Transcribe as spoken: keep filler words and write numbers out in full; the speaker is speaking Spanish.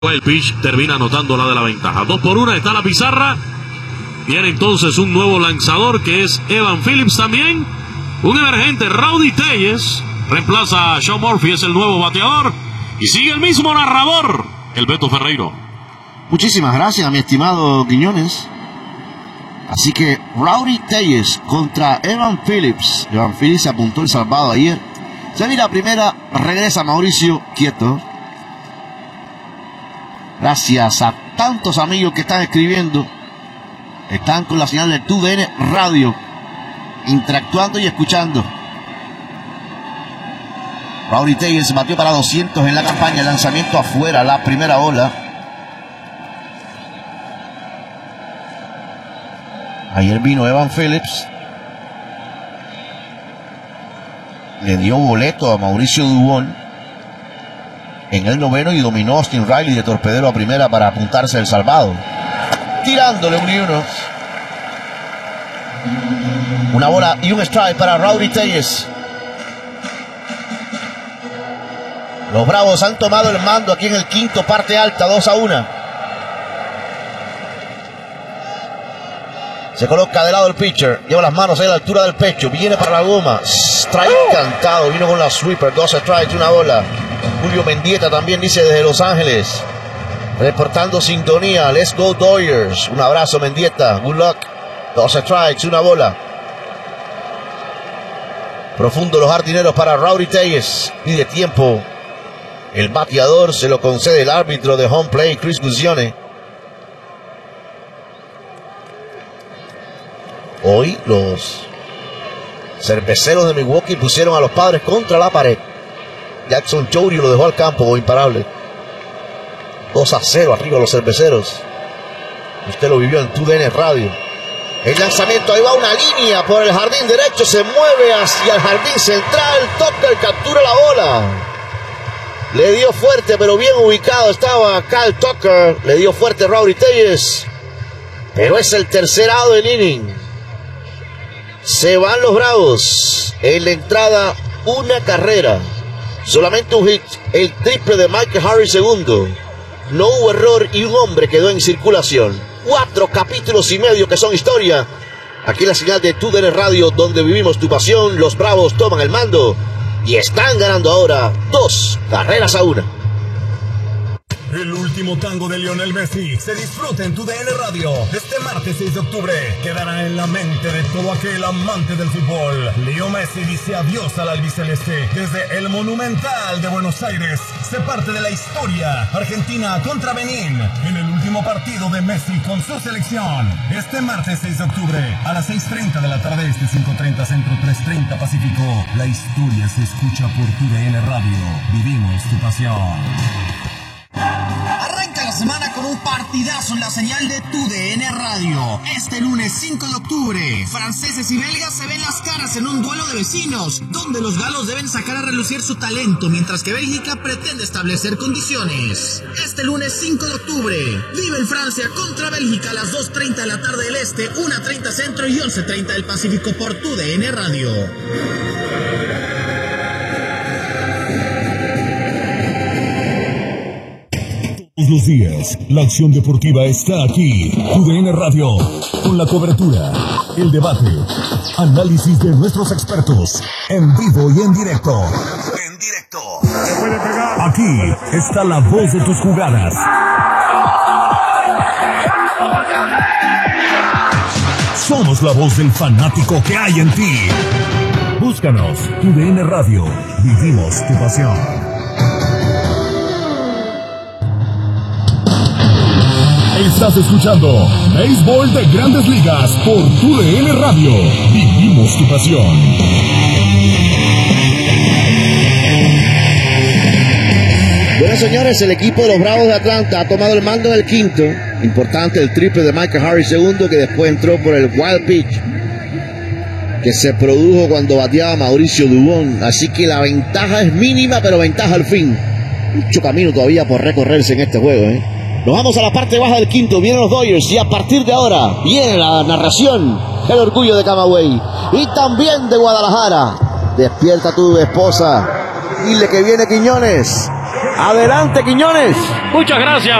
El pitch termina anotando la de la ventaja. Dos por una está la pizarra. Viene entonces un nuevo lanzador que es Evan Phillips también. Un emergente, Rowdy Tellez. Reemplaza a Sean Murphy, es el nuevo bateador. Y sigue el mismo narrador, el Beto Ferreiro. Muchísimas gracias, mi estimado Quiñones. Así que Rowdy Tellez contra Evan Phillips. Evan Phillips se apuntó el salvado ayer. Se mira primera, regresa Mauricio quieto. Gracias a tantos amigos que están escribiendo. Están con la señal de T U D N Radio, interactuando y escuchando. Rowdy Tellez batió para doscientos en la campaña. Lanzamiento afuera, la primera ola. Ayer vino Evan Phillips. Le dio boleto a Mauricio Dubón en el noveno y dominó Austin Riley de torpedero a primera para apuntarse el salvado. Tirándole un y uno. Una bola y un strike para Rowdy Tellez. Los Bravos han tomado el mando aquí en el quinto, parte alta, dos a uno. Se coloca de lado el pitcher, lleva las manos ahí a la altura del pecho, viene para la goma. Strike cantado, vino con la sweeper, dos strikes, una bola. Julio Mendieta también dice desde Los Ángeles, reportando sintonía. Let's go Dodgers. Un abrazo, Mendieta, good luck. Dos strikes, una bola. Profundo los jardineros para Rowdy Tellez. Pide tiempo. El bateador se lo concede el árbitro de home play, Chris Guzione. Hoy los cerveceros de Milwaukee pusieron a los Padres contra la pared. Jackson Chourio lo dejó al campo, imparable. dos a cero arriba los cerveceros. Usted lo vivió en T U D N Radio. El lanzamiento, ahí va una línea por el jardín derecho, se mueve hacia el jardín central. Tucker captura la bola. Le dio fuerte, pero bien ubicado estaba Kyle Tucker. Le dio fuerte Rowdy Tellez. Pero es el tercer out del inning. Se van los Bravos. En la entrada, una carrera. Solamente un hit. El triple de Michael Harris segundo. No hubo error y un hombre quedó en circulación. Cuatro capítulos y medio que son historia. Aquí en la señal de T U D N Radio, donde vivimos tu pasión. Los Bravos toman el mando y están ganando ahora dos carreras a una. El último tango de Lionel Messi se disfruta en T U D N Radio. Este martes seis de octubre quedará en la mente de todo aquel amante del fútbol. Leo Messi dice adiós al albiceleste. Desde el Monumental de Buenos Aires se parte de la historia. Argentina contra Benín en el último partido de Messi con su selección. Este martes seis de octubre a las seis treinta de la tarde este, cinco treinta centro, tres treinta pacífico. La historia se escucha por T U D N Radio. Vivimos tu pasión. Arranca la semana con un partidazo en la señal de T U D N Radio. Este lunes cinco de octubre, franceses y belgas se ven las caras en un duelo de vecinos, donde los galos deben sacar a relucir su talento, mientras que Bélgica pretende establecer condiciones. Este lunes cinco de octubre, vive en Francia contra Bélgica a las dos treinta de la tarde del Este, una treinta centro y once treinta del Pacífico por T U D N Radio. Todos los días, la acción deportiva está aquí. T U D N Radio, con la cobertura, el debate, análisis de nuestros expertos, en vivo y en directo. En directo. Aquí está la voz de tus jugadas. Somos la voz del fanático que hay en ti. Búscanos, T U D N Radio. Vivimos tu pasión. Estás escuchando Béisbol de Grandes Ligas por T U D N Radio. Vivimos tu pasión. Bueno, señores, el equipo de los Bravos de Atlanta ha tomado el mando en el quinto. Importante el triple de Michael Harris segundo, que después entró por el wild pitch que se produjo cuando bateaba Mauricio Dubón. Así que la ventaja es mínima, pero ventaja al fin. Mucho camino todavía por recorrerse en este juego, ¿eh? Nos vamos a la parte baja del quinto, vienen los Dodgers y a partir de ahora viene la narración, el orgullo de Camagüey y también de Guadalajara. Despierta tu esposa, dile que viene Quiñones. Adelante, Quiñones. Muchas gracias.